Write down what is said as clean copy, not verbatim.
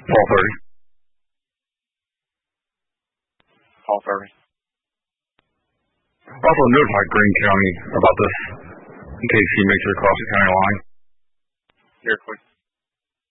12:30. Call service. Also notify Greene County about this in case he makes it across the county line. Here, quick.